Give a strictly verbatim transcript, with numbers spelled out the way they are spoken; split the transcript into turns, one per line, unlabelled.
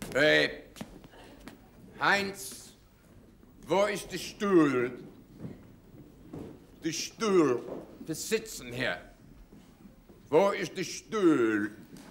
Äh, Heinz, wo ist der Stuhl? Der Stuhl, das Sitzen hier. Wo ist der Stuhl?